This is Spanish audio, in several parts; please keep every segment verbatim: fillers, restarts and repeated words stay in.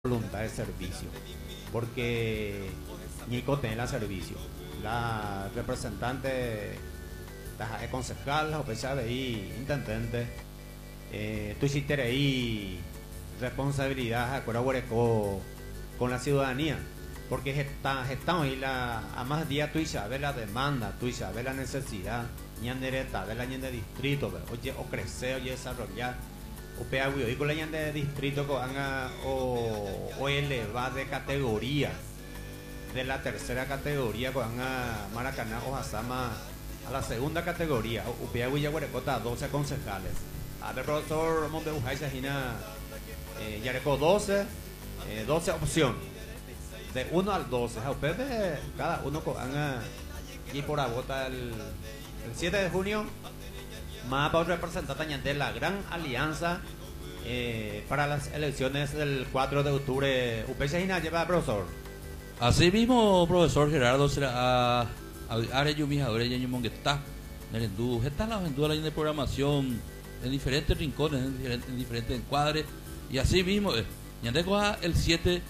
voluntad de servicio, porque Nico tiene la servicio, la representante, la concejal, o pesar de ahí, intendente, eh, tú hiciste ahí responsabilidad, acuerdo con la ciudadanía, porque está, estamos ahí la, a más días tú sabes la demanda, tú sabes la necesidad, ñandereta, de la ñande distrito, oye, o crecer, oye, desarrollar. O pea y con la de distrito que van a o, o elevar de categoría de la tercera categoría que van a Maracaná o Asama a la segunda categoría o pea y Yaguarecota doce concejales a ver profesor Monte Ujay Sajina eh, Yareco doce eh, doce opción de uno al doce a ustedes cada uno que van a y por agota el, el siete de junio más para representar de la gran alianza eh, para las elecciones del cuatro de octubre. ¿Usted se lleva, profesor? Así mismo, profesor Gerardo, será a área yumijadores y monguetá, nerendú, está la aventura de programación en diferentes rincones, en diferentes, en diferentes encuadres, y así mismo, eh, el siete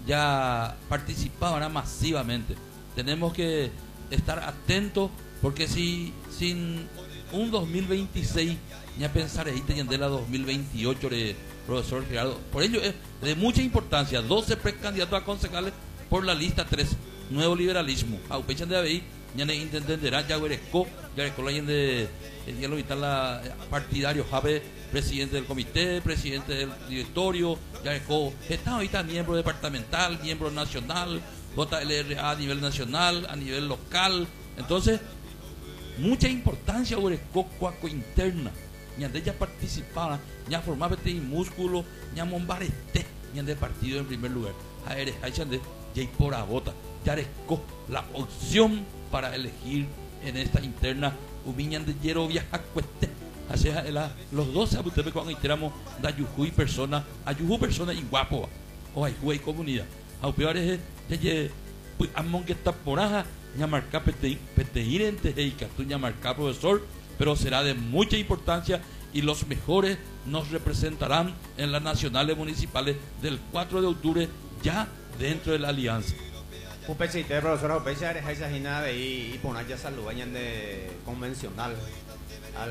ya participaban masivamente. Tenemos que estar atentos porque si sin un dos mil veintiséis ya pensaré ahí teniendo la dos mil veintiocho de profesor Gerardo. Por ello es de mucha importancia doce precandidatos a concejales por la lista tres, nuevo liberalismo. A Upechan de Abey, ya ne intenderá ya vereco, ya vereco la de ya lo está la partidario Jabe, presidente del comité, presidente del directorio, ya vereco, está ahorita miembro departamental, miembro nacional, J L R A a nivel nacional, a nivel local. Entonces, mucha importancia sobre coco interna ña de ella participaba ña formaba este músculo ña mombarete ña de partido en primer lugar a eres de ya por abota ya resco la opción para elegir en esta interna ubiñan de hierro viaja cueste hace los doce ustedes cuando entramos da yuju y persona a yuju persona y guapo o hay y comunidad a peores de pues amon que está por aja ña marca pete peteir ente heica tú ña marca profesor, pero será de mucha importancia y los mejores nos representarán en las nacionales municipales del cuatro de octubre ya dentro de la alianza. Un pechite, profesor, un pechite es esa gina y poner ya saludañan de convencional al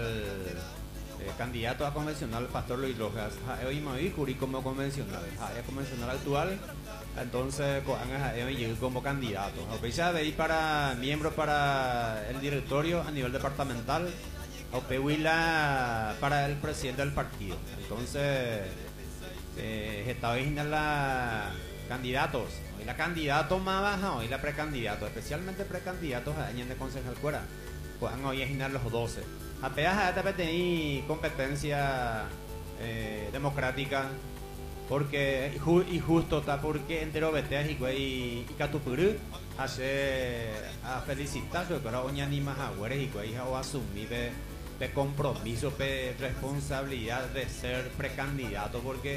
eh, candidato a convencional Pastor Luis Rojas. Hoy me vi como convencional, es convencional actual. Entonces llegué como candidato a pesar de ir para miembro para el directorio a nivel departamental a Pehuila para el presidente del partido. Entonces eh, estaba en la candidatos hoy la candidato más baja hoy la precandidato especialmente precandidatos a años de concejal fuera puedan hoy asignar los doce apenas a tener competencia eh, democrática porque y justo está porque entero veteas y y catupuru hace a felicitar que ahora oña ni más agüeres y que o asumir de, de compromiso de responsabilidad de ser precandidato porque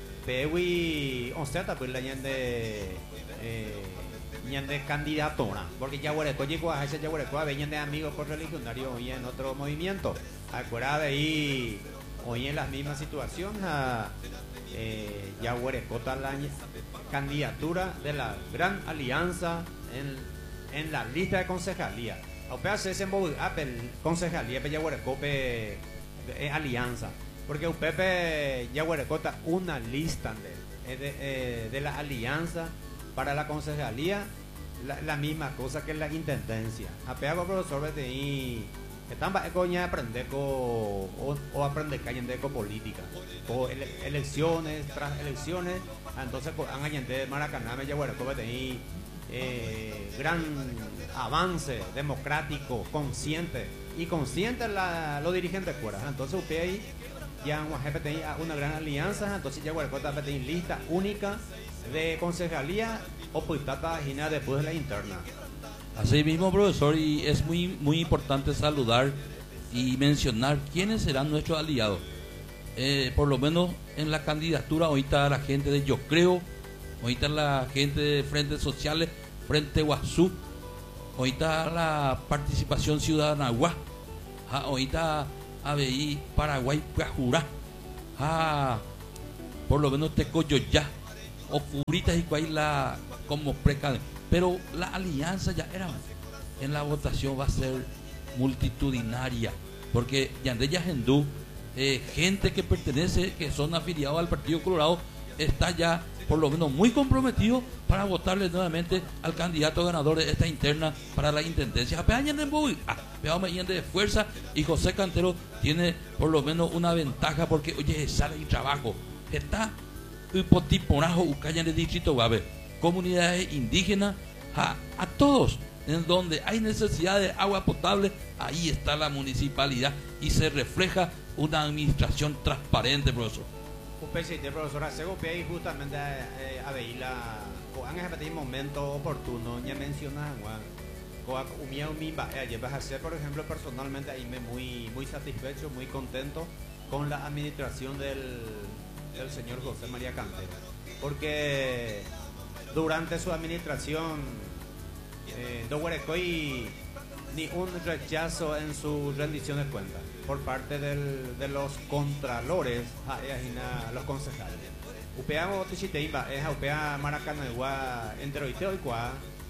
pewi o sea está pues la ñande eh, ñande candidatora porque ya huereco llegó a ese ya huereco a veñan de amigos por religionario hoy en otro movimiento acuerda de ahí hoy en la misma situación a Eh, ya huerecota la candidatura de la gran alianza en, en la lista de concejalía. A usted se desenvolve Apple concejalía pe ya huerecope de alianza. Porque usted ya huerecota una lista de, de, de, de la alianza para la concejalía, la, la misma cosa que la intendencia. A pego profesor de ahí. Están coña aprender con o, o aprender calle de política o ele, elecciones tras elecciones entonces han añadido Maracaná me llevo el ahí eh, gran avance democrático consciente y consciente la, los dirigentes fuera entonces usted ahí ya una gran alianza entonces ya el lista única de concejalía o pues página después de la interna. Así mismo, profesor, y es muy muy importante saludar y mencionar quiénes serán nuestros aliados. Eh, por lo menos en la candidatura, ahorita la gente de Yo Creo, ahorita la gente de Frentes Sociales, Frente Guazú, ahorita la participación ciudadana, ahorita A B I Paraguay, Pajurá, por lo menos Tecoyoyá, o furitas y cuál la como preca, pero la alianza ya era en la votación va a ser multitudinaria, porque Yandé Yajendú, eh, gente que pertenece, que son afiliados al Partido Colorado, está ya por lo menos muy comprometido para votarle nuevamente al candidato ganador de esta interna para la intendencia. De fuerza, y José Cantero tiene por lo menos una ventaja porque, oye, sale y trabajo. Está hipotiponajo Ucaya en el distrito Guave, comunidades indígenas, a, a todos, en donde hay necesidad de agua potable, ahí está la municipalidad y se refleja una administración transparente, profesor. Presidente, profesora, según ahí justamente eh, a ver la han en momento oportuno ya mencionas Juan umia umimba eh vas a ser, por ejemplo, personalmente ahí me muy muy satisfecho, muy contento con la administración del, del señor José María Cantero, porque durante su administración eh, no huerecoy ni un rechazo en su rendición de cuentas por parte del, de los contralores, a los concejales. Upea Motichiteimba es Upea Maracanagua Enteroiteo y Cuá,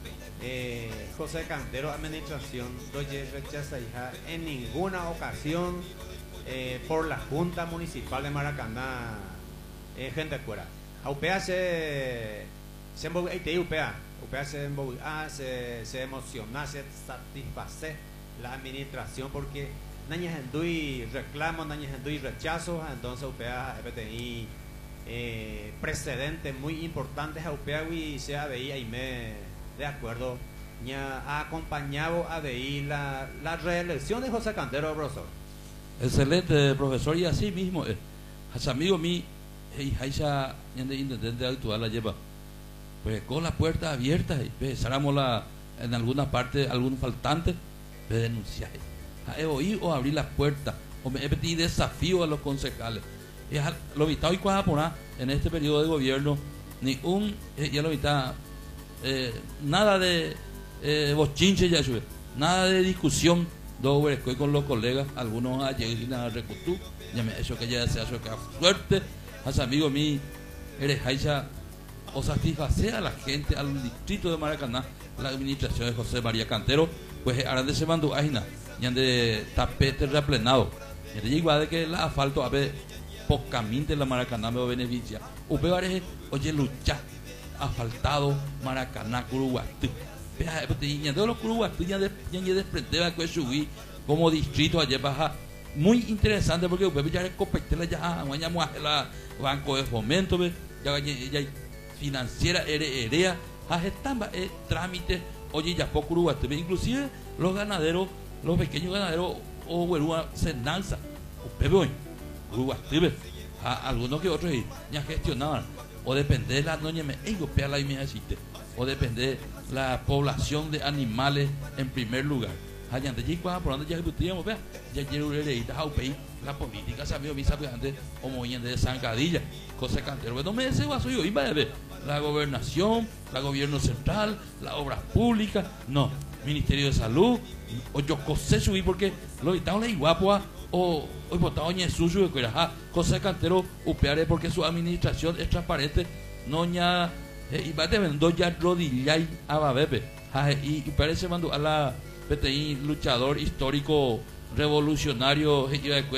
José Cantero, administración, doye rechaza hija en ninguna ocasión eh, por la Junta Municipal de Maracaná, eh, gente fuera. Upea se se Upea, Upea se se, se emociona, se satisface la administración porque Nañas Endui reclamos, Nañas Endui rechazos, entonces Upea F T I eh, precedentes muy importantes a Upea y se A B I y me de acuerdo ya ha acompañado a B I la, la reelección de José Cantero, profesor. Excelente, profesor, y así mismo, eh, a amigo mi, y Haisha, intendente actual la lleva, pues con la puerta abierta, y pues, cerramos la, en alguna parte, algún faltante, de denunciar. He oído abrir las puertas, o me he pedido desafío a los concejales. Es lo visto y cuadra en este periodo de gobierno, ni un, eh, ya lo visto, eh, nada de eh, bochinche ya sube, nada de discusión, doble con los colegas, algunos ayer y nada recutú, ya me eso que ya se hace que suerte, a amigo mío, eres Haisha, o satisfacer a la gente, al distrito de Maracaná, la administración de José María Cantero, pues ahora de se mandó Aina. Y de tapete replenado. Y de igual de que la asfalto a ver pocamente la Maracaná me beneficia. Upe vareje, oye, lucha asfaltado Maracaná, Curuguatú. Y de los Curuguatú ya de desprendeba que subí como distrito ayer baja. Muy interesante porque Upe ya recopetela ya mañana la banco de fomento, ya ya financiera herea, a estamba eh trámite, oye, ya poco Curuguatú, inclusive los ganaderos, los pequeños ganaderos o huerúa se lanza a algunos que otros ya gestionaban o depende de la noña me golpea la existe o depende de la población de animales en primer lugar allá de allí cuando por donde ya discutíamos vea ya quiero leer la política sabía mi sabía antes como de zancadilla José Cantero no me deseo soy yo iba a ver la gobernación la gobierno central la obra pública no Ministerio de Salud, o yo cosé subí porque lo estaba la iguapua, o hoy votado ñe suyo que era José Cantero upeare porque su administración es transparente, no ña y va de vendo ya rodillay a babepe, y parece mandó a la P T I luchador histórico revolucionario,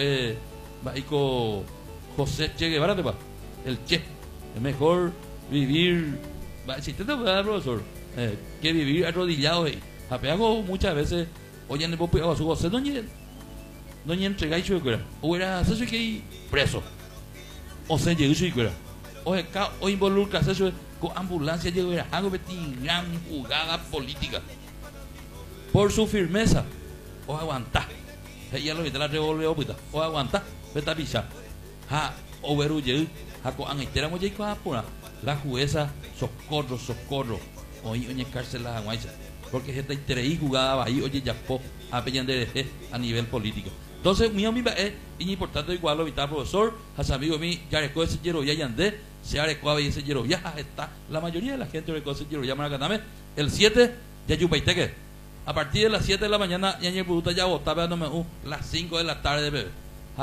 José Che Guevara, el Che, es mejor vivir, si te da profesor, eh, que vivir arrodillado. Apeago muchas veces, oye, en el popio a su voz, no ni no ni entrega y su cura, o era eso que preso, o se llegó su cura, o acá o involucra eso con ambulancia llegó era algo de gran jugada política por su firmeza, o aguantar, ella lo viste la revolvió puta, o aguantar, vete a pisar, ha o veru llegó, ha con angestera muy llegó a pura, la jueza socorro socorro, hoy oye cárcel la aguaisa. Porque gente interés jugada ahí, oye, ya po, a a nivel político. Entonces, mi amiga es importante igual lo vital profesor, a amigo mi, ya recó ese hierro ya yandé, se arecó ese hierro ya está. La mayoría de la gente recó ese hierro ya Maracaname. El siete, ya yupaiteque. A partir de las siete de la mañana, ya en el puta ya votaba no me las cinco de la tarde, bebé. Ah,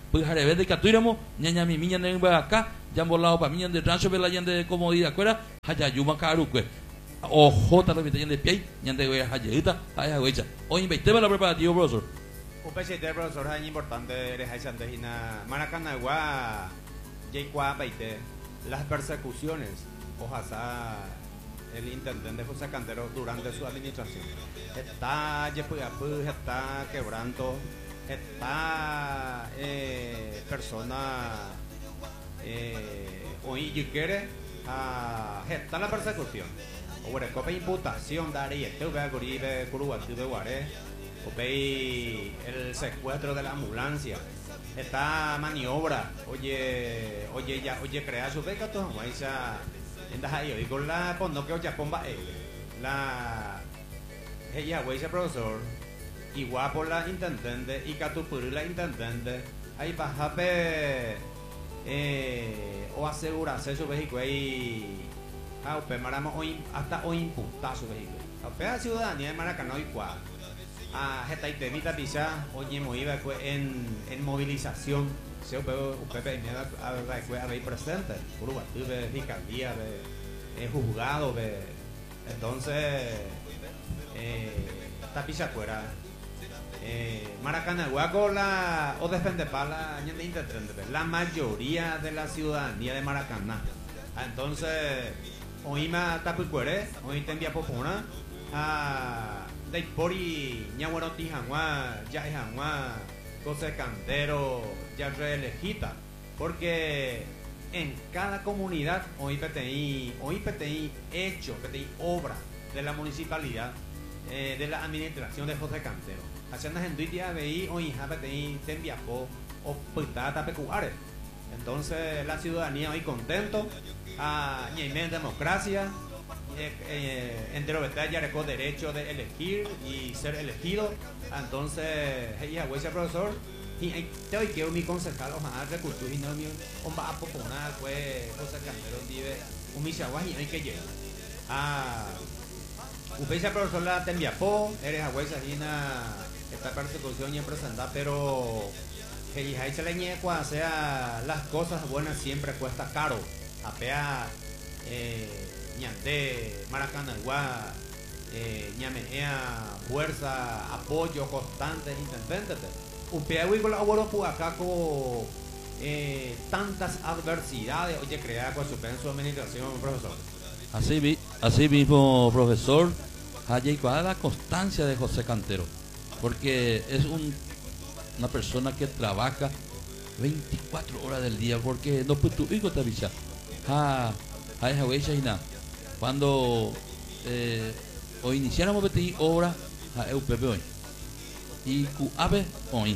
pues jarebe de catuiramo ñaña mi miña de acá ya han volado para miña de rancho pela de comodidad cuera hayayuma caruque ojo tal vez de pie ñan de goya hayita haya goya hoy veinte la preparativo profesor un P C T profesor es importante eres hay santejina Maracanagua Yecua veinte las persecuciones ojalá el intendente José Cantero durante su administración está está quebrando está eh, persona eh, hoy yo quiere a está la persecución o bueno copa imputación daría este va a curibe curuati de guare o ve el secuestro de la ambulancia está maniobra oye oye ya oye crea su beca todo esa entonces ahí con la pues no que ya pomba la ella güey ese profesor igual por la intendente y catupuri la intendente ahí baja eh, o asegurarse su vehículo ahí a usted maramos hoy hasta hoy imputar su vehículo a usted a ciudadanía de Maracaná igual a esta temita pisa oye muy iba en en movilización se usted usted a ver a ver presente por igual tuve fiscalía de juzgado de entonces eh, esta pisa fuera Eh, Maracanagua con la o defende para la la mayoría de la ciudadanía de Maracaná entonces hoy me tapucuere hoy te envía popona a de pori ñaguaro tijangua ya jangua José Cantero ya reelegida porque en cada comunidad hoy P T I hoy P T I hecho P T I obra de la municipalidad eh, de la administración de José Cantero haciendo en Duitia veí o hija P T I te envía o putada pecuares entonces la ciudadanía hoy contento a ñemen democracia eh, eh, entero verdad ya recó derecho de elegir y ser elegido entonces ella güey profesor y te hoy quiero mi concejal ojalá recursos y no mi un va a proponer fue José Cantero vive un misaguas y hay que llegar a usted profesor la te envía po eres a güey esta persecución y presentar pero que ahí se le ñecua sea las cosas buenas siempre cuesta caro apea eh, ñande Maracanagua eh, ñamenea fuerza apoyo constante intendente upea y con la por acá con eh, tantas adversidades oye crea con su penso administración profesor así vi así mismo profesor allí cuál es la constancia de José Cantero porque es un, una persona que trabaja veinticuatro horas del día porque no puede tu hijo te avisa ah hay huella y nada cuando eh, o iniciáramos P T I obra a U P P hoy y Q A B hoy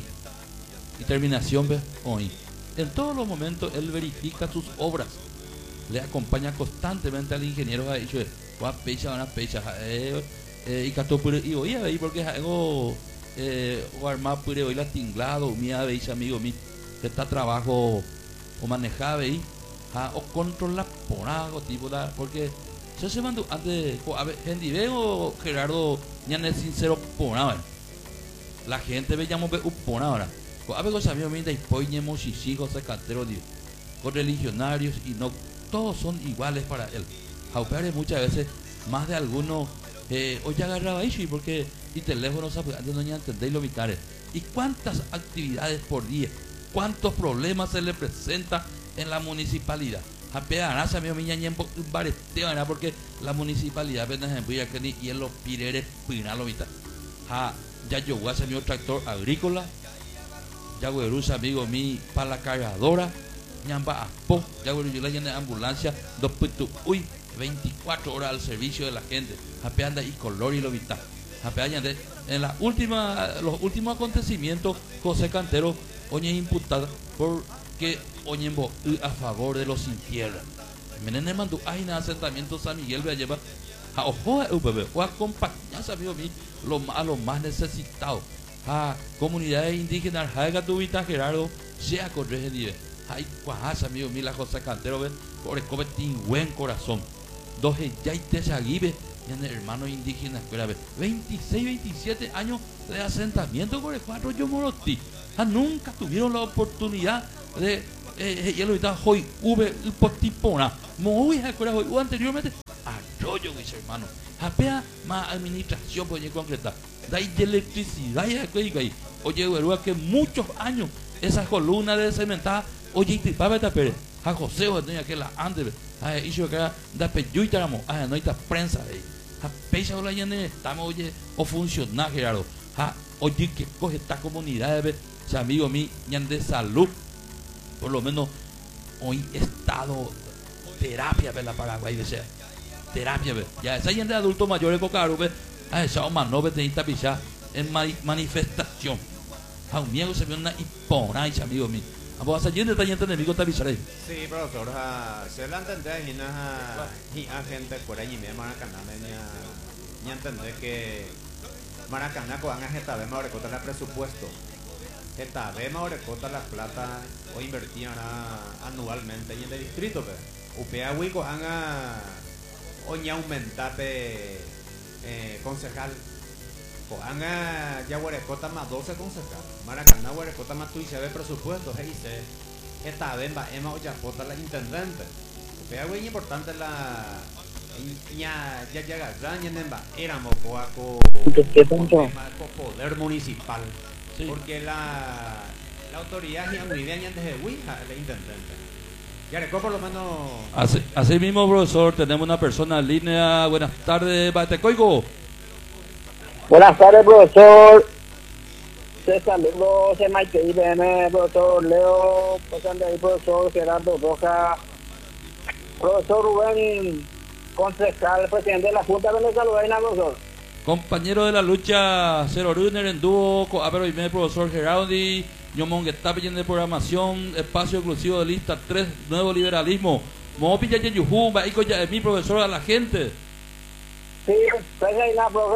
y terminación B hoy en todos los momentos él verifica sus obras le acompaña constantemente al ingeniero ha dicho cuál pecha una pecha eh, eh, y catopure y hoy ahí porque algo eh, o armar pure hoy la tinglado mi veis amigo mi que está trabajo o manejar ahí o controlar por algo tipo la porque yo se mandó antes a ver gente veo Gerardo ya no es sincero por ahora la gente ve llamo por ahora a ver cosa mío mira y poñemos y hijos de Cantero con religionarios y no todos son iguales para él a muchas veces más de algunos eh, hoy ya agarraba ahí porque y teléfono antes no ya entendéis lo vitales y cuántas actividades por día cuántos problemas se le presenta en la municipalidad a pegar a mi miña ñempo bareteo porque la municipalidad apenas en y en los pireres final lo vital a ya yo voy a hacer mi tractor agrícola ya voy a amigo mi para la cargadora ñamba a po ya voy a la llena de ambulancia dos puntos uy veinticuatro horas al servicio de la gente a anda y color y lo vital a en la última los últimos acontecimientos José Cantero oye imputada porque oye a favor de los sin tierra menene mandó hay en asentamiento San Miguel va a llevar a ojo a U P P o acompañar amigo mío lo, a los más necesitados a comunidades indígenas Jaiga Tubita Gerardo sea corre nivel hay cuajas amigo mío la José Cantero ven por el buen corazón dos ya y te sagibe en hermanos indígenas, escuela, veintiséis, veintisiete años de asentamiento con el cuatro Yomoroti. Ah, nunca tuvieron la oportunidad de, eh, ya lo estaba hoy, V, el potipona, muy a escuela hoy, anteriormente, arroyo, mis hermanos, apea más administración, pues, concreta, da ahí de electricidad, y ahí, oye, verúa que muchos años, esas columnas de cementada, oye, te va a ver, a José, o tenía que la antes, a eso que era, da peyuitaramo, a no hay prensa ahí. A pecha la yene estamos oye o funcionar Gerardo a oye que coge esta comunidad de si amigo mí ñan de salud por lo menos hoy estado terapia de la Paraguay de sea terapia ve ya esa gente de adultos mayores cocaru ve a esa mano ve tenita picha en manifestación a un miedo se ve una hipona y amigo mí a vos allí de tañente enemigo te avisaré. Sí, profesor, se la entendé y na y a gente por allí me Maracaná me ya entendé que Maracaná con esta vez me recota el presupuesto. Esta vez me recota la plata o invertían anualmente y en el distrito pe. Upea Huico haga o ya aumentar pe eh, concejal. Anga ya huerecota más doce concejal. Maracaná huerecota más tu y se ve presupuestos. Ahí se esta bemba Emma Oyapota la intendente. Pero es importante la ya ya ya ya nemba éramos coaco poder municipal. Sí. Porque la la autoridad ya muy bien desde Ouija la intendente. Ya recó por lo menos. Así, así mismo, profesor, tenemos una persona en línea. Buenas tardes, Batecoigo. Buenas tardes, profesor. Te saludo, soy Mike I B M, profesor Leo, pasan de ahí, profesor Gerardo Rojas, profesor Rubén, concejal, presidente de la Junta de Venezuela, profesor. Compañero de la lucha, Cero Runer en dúo, a ver, hoy me profesor Gerardi, Ñomón que está pidiendo de programación, espacio exclusivo de lista tres, nuevo liberalismo. Mo pilla ya yuhu, va ya mi profesor a la gente. Sí, pues ahí la profe.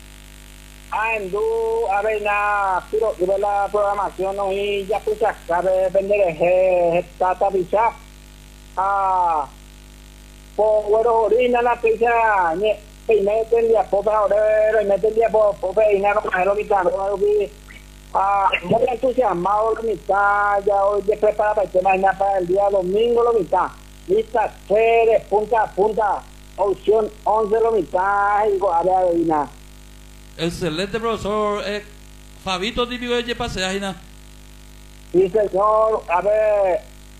Ah, en du, a ver, na, pero de la programación hoy ya pucha, cabe vender esta tapiza. Ah, por bueno, orina la pizza, ne, peimete el día, pobre, ahora, mete el día, pobre, y nada, como lo mitad, no vi. Ah, muy entusiasmado la mitad, ya hoy ya prepara para el tema para el día domingo la mitad. Lista tres, punta a punta, opción once la mitad, y a ver, adivina. Excelente, profesor. Eh, Fabito, típico de Yepaseajina. Sí, señor. A ver,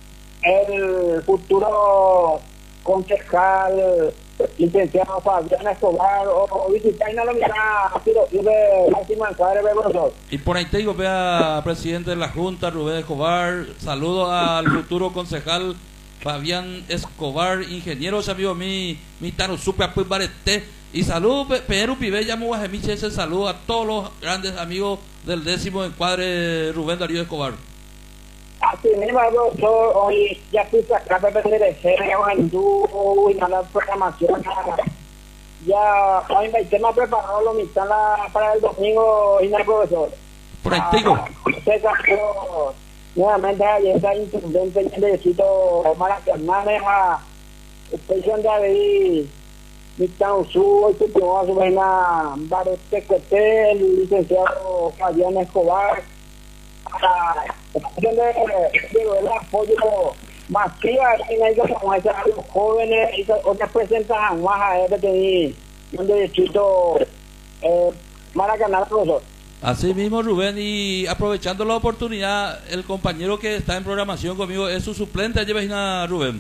el futuro concejal, licenciado Fabián Escobar, o visitar la mitad, pero yo de máxima encuadre, profesor. Y por ahí te digo, vea, presidente de la Junta, Rubén Escobar. Saludo al futuro concejal Fabián Escobar, ingeniero, amigo mi, mi Tano Super, pues Barete. Y saludo, Pedro Pibella, Muajemiche, ese saludo a todos los grandes amigos del décimo encuadre Rubén Darío Escobar. Así mismo, doctor, hoy ya puse acá para vender el cero, en dúo, y la programación. Ya, hoy me tema preparado lo mitad para el domingo, y no, profesor. Por ahí te digo. Se sacó nuevamente ayer esa intendente de derechito Maracaná, a expresión de ahí. Mitad Usu, este tengo a su vaina Barete Cuete, el licenciado Fabián Escobar, de el apoyo masiva en ellos como a los jóvenes y otras presentan más a él que un derechito eh, Maracaná, profesor. Así mismo, Rubén, y aprovechando la oportunidad, el compañero que está en programación conmigo es su suplente, allí vecina Rubén.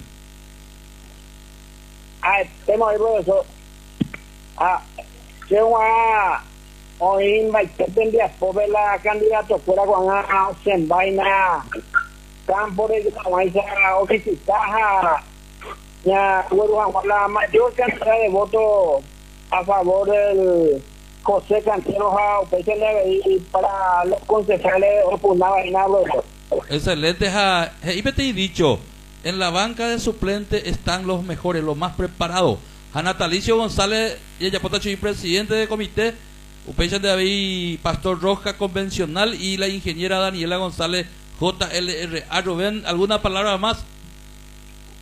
Ah, tenemos ahí, profesor. Ah, que una hoy me tendría por ver la candidato fuera con a en vaina campo de la oficina ya la mayor cantidad de votos a favor del José Cantero y para los concejales opugnaban en algo. Excelente, ja, y te he dicho, en la banca de suplente están los mejores, los más preparados. A Natalicio González, y ella presidente de comité, Upecha de David Pastor Roja convencional y la ingeniera Daniela González J L R A. Rubén, ¿alguna palabra más?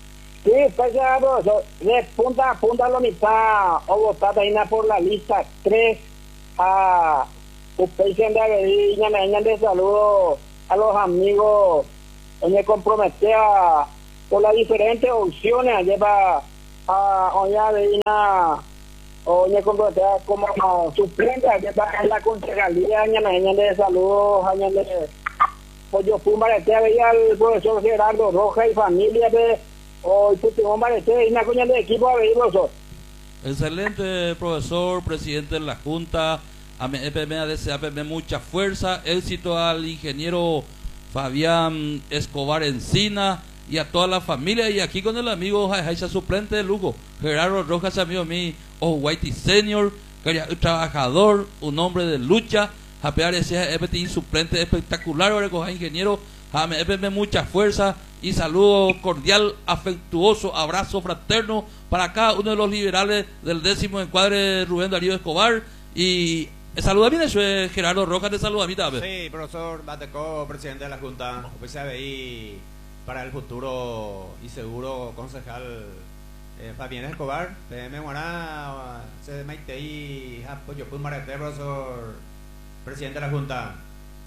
Sí, pues ya, profesor, de punta a punta la mitad, o votar ahí por la lista tres a usted de Averiña, me de saludo a los amigos, me comprometí a, por las diferentes opciones, lleva a Oña Averiña, o me comprometí como suplente, lleva en la concejalía, me de saludo, año de Pollo Pumba, le veía al profesor Gerardo Rojas y familia de hoy Putimón Barete y una coña de equipo a ver, profesor. Excelente, profesor, presidente de la Junta. A mí me desea mucha fuerza, éxito al ingeniero Fabián Escobar Encina y a toda la familia. Y aquí con el amigo Jaiza suplente de Lugo, Gerardo Rojas, amigo mío, o Whitey Senior, un trabajador, un hombre de lucha. Japear ese E P T I suplente espectacular, ahora ingeniero. Jame mucha fuerza y saludo cordial, afectuoso, abrazo fraterno para cada uno de los liberales del décimo encuadre Rubén Darío Escobar. Y saluda bien eso, eh, Gerardo Rojas, te saluda a mí también. Sí, profesor Bateco, presidente de la Junta, pues ahí para el futuro y seguro concejal eh, Fabián Escobar, P M Guaná, C D Maitei, Apoyo Pumarete, profesor presidente de la Junta.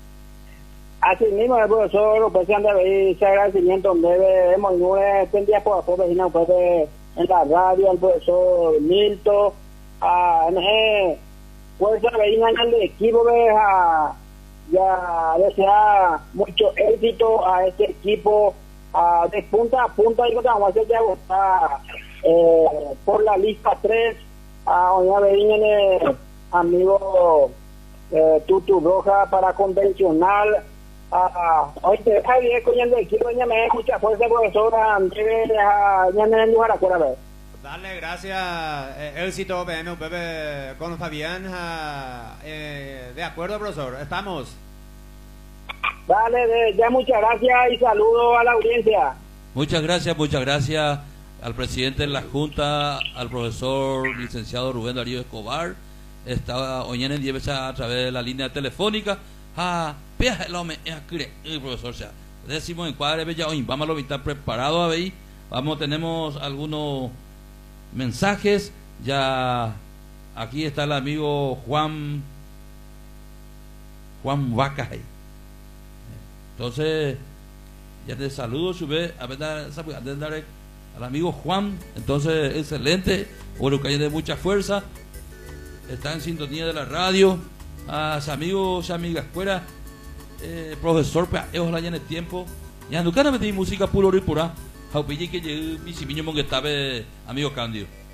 Así mismo, el profesor, presidente de ese agradecimiento, donde hemos tendría por favor, vecina, pues en la radio, el profesor Milton, a fuerza vecina en el equipo, a ya desear mucho éxito a este equipo, a, de punta a punta, y que vamos a hacer ya votar eh, por la lista tres, a doña Berín, amigo eh, Tutu Roja para convencional. Ah, hoy te deja bien con el equipo, doña me mucha fuerza, profesora, ya me en lugar a curar. Dale, gracias, eh, éxito, P M U P P con Fabián, eh, de acuerdo, profesor, estamos. Dale, de, ya muchas gracias y saludo a la audiencia. Muchas gracias, muchas gracias al presidente de la Junta, al profesor licenciado Rubén Darío Escobar. Estaba hoy en el a través de la línea telefónica. Ah, el hombre, el profesor, o sea, decimos encuadre, bella, hoy vamos a estar preparados a ver. Vamos, tenemos algunos mensajes. Ya aquí está el amigo Juan Juan Vaca. Entonces, ya te saludo, sube a ver al amigo Juan. Entonces, excelente, bueno, que hay de mucha fuerza. Está en sintonía de la radio. A sus amigos, sus amigas fuera, eh, profesor, pues, ellos la en el tiempo. Ya nunca me metí música puro y pura. Jaupilli que llegué, mi simiño, que estaba, amigo Candio.